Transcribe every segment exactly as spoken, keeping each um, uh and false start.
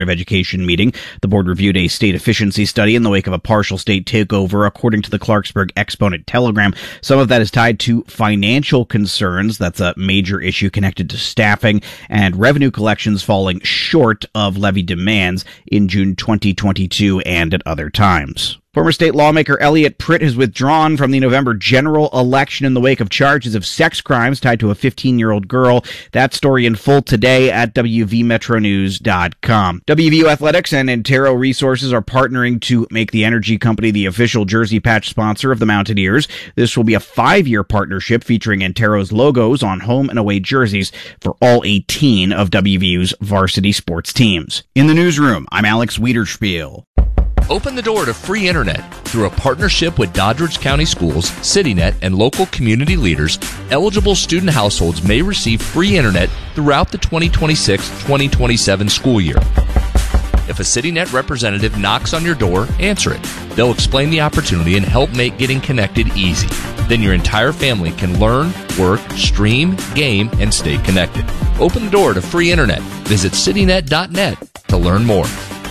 of Education meeting. The board reviewed a state efficiency study in the wake of a partial state takeover, according to the Clarksburg Exponent Telegram. Some of that is tied to financial concerns. That's a major issue connected to staffing and revenue collections falling short of levy demands in June twenty twenty-two and at other times. Former state lawmaker Elliot Pritt has withdrawn from the November general election in the wake of charges of sex crimes tied to a fifteen-year-old girl. That story in full today at W V Metro News dot com. W V U Athletics and Antero Resources are partnering to make the energy company the official jersey patch sponsor of the Mountaineers. This will be a five-year partnership featuring Antero's logos on home and away jerseys for all eighteen of W V U's varsity sports teams. In the newsroom, I'm Alex Wiederspiel. Open the door to free internet. Through a partnership with Doddridge County Schools, CityNet, and local community leaders, eligible student households may receive free internet throughout the twenty twenty-six twenty twenty-seven school year. If a CityNet representative knocks on your door, answer it. They'll explain the opportunity and help make getting connected easy. Then your entire family can learn, work, stream, game, and stay connected. Open the door to free internet. Visit citynet dot net to learn more.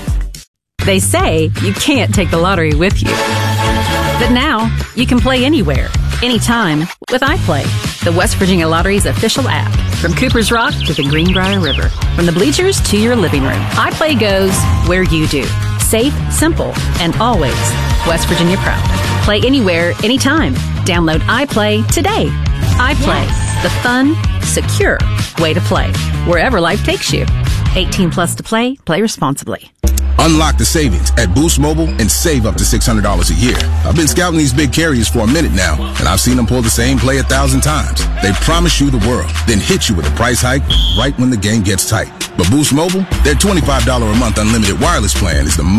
They say you can't take the lottery with you. But now, you can play anywhere, anytime, with iPlay, the West Virginia Lottery's official app. From Cooper's Rock to the Greenbrier River, from the bleachers to your living room, iPlay goes where you do. Safe, simple, and always West Virginia proud. Play anywhere, anytime. Download iPlay today. iPlay, yes. The fun, secure way to play, wherever life takes you. eighteen plus to play, play responsibly. Unlock the savings at Boost Mobile and save up to six hundred dollars a year. I've been scouting these big carriers for a minute now, and I've seen them pull the same play a thousand times. They promise you the world, then hit you with a price hike right when the game gets tight. But Boost Mobile, their twenty-five dollars a month unlimited wireless plan is the